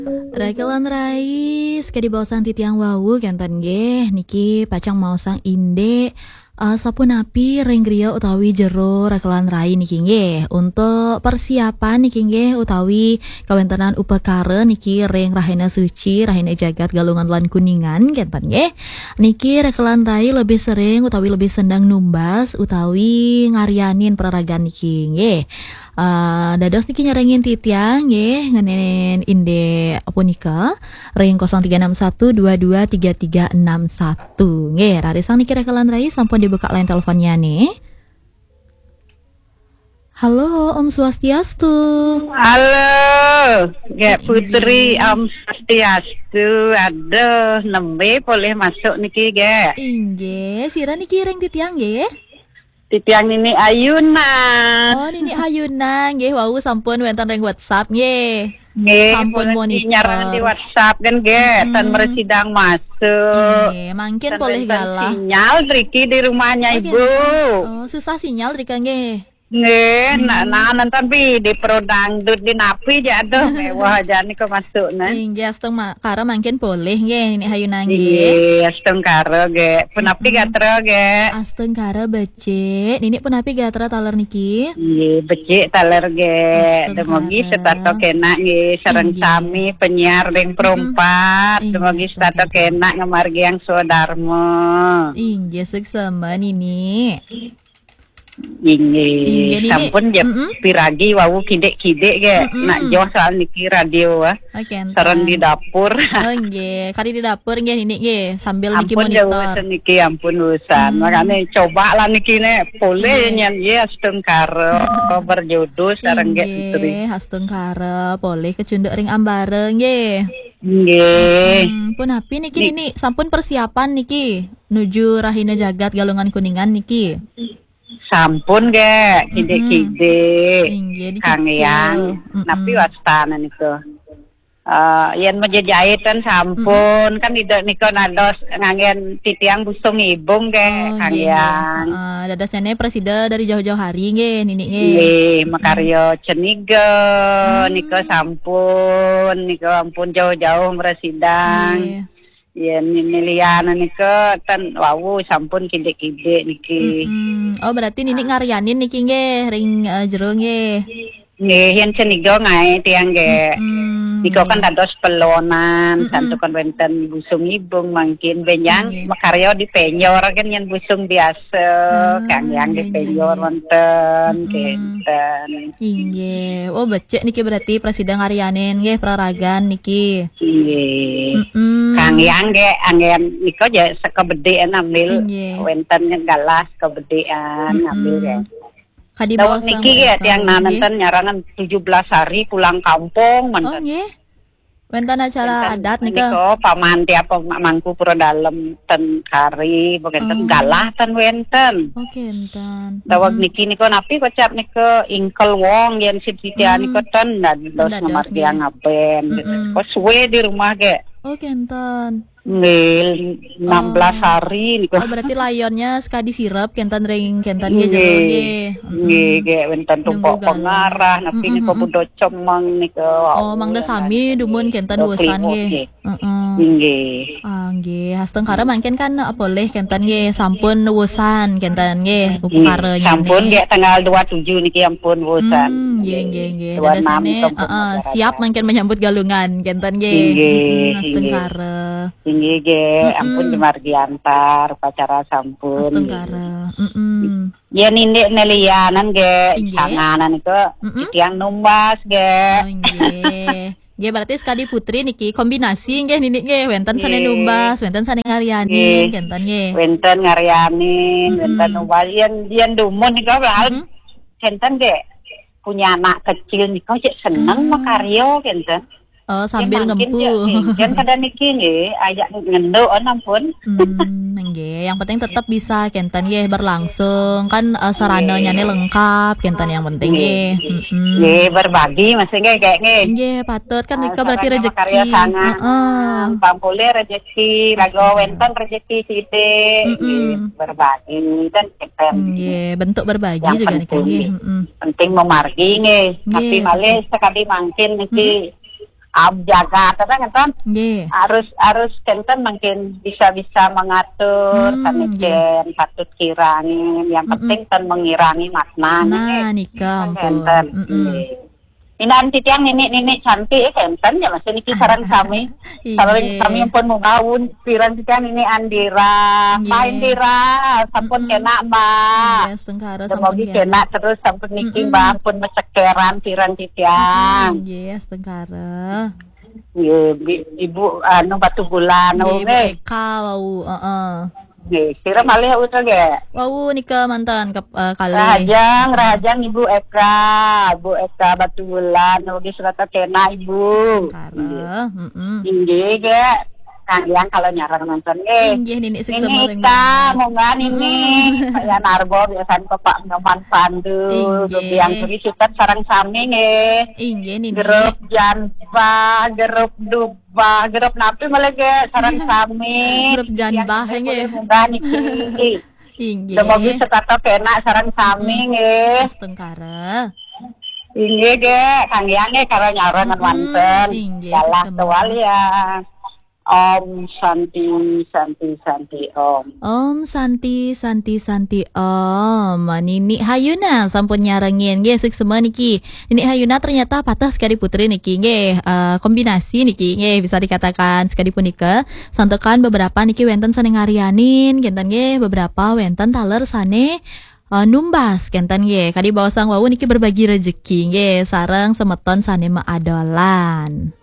Rakelan Rais kadi bawasan titiang wawu kenten nggih niki pacang mau sang inde sapunapi ring griya utawi jero Rakelan Rai niki nggih untuk persiapan niki nggih utawi kawentenan upakara niki ring Rahina Suci Rahina Jagat Galungan lan Kuningan kenten nggih niki Rakelan Rai lebih sering utawi lebih sendang numbas utawi ngarianin peraragan niki nggih. Dados niki nyerengin titiang nggih ngenen inde punika ring 0361223361 nggih rarisang niki Rakelan Rai sampun dibuka line teleponnya nih. Halo Om Swastiastu. Halo, Gek Putri Om Swastiastu. Aduh, nembe boleh masuk niki, Gek. Inggih, sira niki ring titiang nggih. Titiang Nini Ayuna. Oh, Nini Ayuna nggih wau sampun wonten ring WhatsApp nggih. Nggih, Sampun monitor nyarangan di WhatsApp kan, Gek. Tan meresidang masuk. Nggih, mangkin boleh galah. Sinyal Riki di rumahnya Oke. Ibu. Oh, susah sinyal Rika nggih. Nggih, nonton di pro dangdut di napi jatuh mewah aja nih kok masuk nah. Inggih, asteng karo mangkin boleh nggih Nini Ayuna nggih. Iya, asteng karo Gek. Penapi gatro Gek. Asteng karo becik. Nini punapi gatra taler niki. Iya, becik taler Gek. Demogi setato kena nggih sareng Inggih. sami penyiar ring perempat. Inggih, Demogi setato astagfirullah. kena ngamargi yang Sodarmo. Inggih seksama Nini. Inggih, Nini. sampun ya piragi wawu kidek-kidek Gek. Nak joh soal niki radio Oke. sareng di dapur. Oh nggih, kali di dapur nggih Nini nggih sambil niki Ampun jauh monitor. niki ampun urusan. Makanya coba lah niki ne boleh nyan ya asteng karo berjodoh sareng Gek Putri. Inggih, asteng karo boleh kecunduk ring ambare nggih. Nggih. Punapi niki Nini sampun persiapan niki nuju Rahina Jagat Galungan Kuningan niki. Sampun Gek, kide-kide. Inggih Kang Yang, napi wastana niku. Yen menjajahitan sampun kan tidak niko nados ngangen titiang busung ibung Gek, Kang Yang. Dadasnya presida dari jauh-jauh hari nggih Nini nggih. Nggih, makaryo cenigo niko sampun, niko ampun jauh-jauh meresidang. Nggih. Ya milianan niko tan wawu sampun kide-kide niki. Oh berarti Nini ngarianin niki nggih ring jero nggih. Nggih, yen cenigo ngae tiang Gek. Niko kan dados pelonan, santu kan wenten busung ibung mangkin benyang makaryo di penyor kan yen busung biasa, Kang Yang di penyor wonten kenten. Inggih. Oh becek niki berarti presiden ngarianin nggih peraragan niki. Nggih. Kang Yang Gek anggen niko ya sekebedean ambil wenten galas kebedean ambil Gek. Kadi Dawet niki ya tiang nanten nyarangan 17 hari pulang kampung Oh manten. nggih. Wenten acara adat nika. Niko pamanti apa mangku pura dalem ten kari benten galah ten wenten. Oke enten. Dawet niki niko napi kocap niko ingkel wong yen sibitian niko ten dados ngamargi ngaben. Kok suwe di rumah Gek. Oke enten. Nggih 16 hari niko. Oh berarti layonnya sekadi sirep kenten ring kenten nggih jero nggih. Nggih, Gek wenten tumpuk pengarah napi niko budo cemeng niko. Oh mangda sami dumun kenten wesan nggih. Nggih. Nggih, hasteng kara mangken kan boleh kenten nggih sampun wesan kenten nggih upakara nyane. Sampun Gek tanggal 27 niki ampun wesan. Nggih. Dadasane siap mangken menyambut galungan kenten nggih. Hasteng kara. Nggih Gek, ampun dimargi antar upacara sampun. Hasteng kara. Yen indek nelianan Gek, sanganan itu titiang numbas Gek. Nggih. Nggih berarti sekali putri niki kombinasi nggih Nini nggih wenten sane numbas, wenten sane ngarianin kenten nggih. Wenten ngarianin, wenten numbas yen dumun niko laal kenten Gek. Punya anak kecil niko cek seneng makaryo kenten. Oh sambil ngempu. Yen kada niki nggih ajak ngenduk ampun. Nggih, yang penting tetap bisa kenten nggih berlangsung kan sarananya nih lengkap kenten yang penting nggih. Nggih berbagi masih nggih kayak nggih. Nggih patut kan nika berarti rezeki. Pampule rezeki, lago wenten rezeki sithik. Berbagi dan kenten. Nggih, bentuk berbagi juga niki nggih. Penting memargi nggih. Tapi malih sekali mangkin niki jaga kan Nggih. harus kenten mungkin bisa mengatur kan patut kirangin yang penting kan mengirangi makna Nah nikah kenten Inan titiang nenek cantik kenten ya masih niki sarang kami kalau kami pun mau gaun piran titiang ini Andira main Dira sampun kena mbak tengkara semoga kena terus sampun niki mbak pun mesekeran piran titiang yes tengkara ibu anu batu bulan ibu Eka wau kira malih udah ge wau nikah mantan kali Rajang Ibu Eka batu bulan nulis surat kena Ibu ini ge kalian kalau nyarang nonton ini mongan ini kayak narbo biasanya Pak Nyoman Pandu yang tadi sukat sarang sami grup janba grup duba grup napi malah ge sarang sami grup janba mongan iki semoga setata kena sarang sami tengkara ini ge kalian kalau nyarang nonton jalan tualia Om Santi Om. Om Santi Om. Nini Hayuna sampun nyarengin nggih semua niki. Nini Hayuna ternyata patah sekali putri niki nggih. Kombinasi niki nggih bisa dikatakan sekali punika santokan beberapa niki wenten sane ngarianin genten nggih beberapa wenten taler sane numbas genten nggih. Kadi bawasang wau niki berbagi rezeki nggih sareng semeton sane maadolan.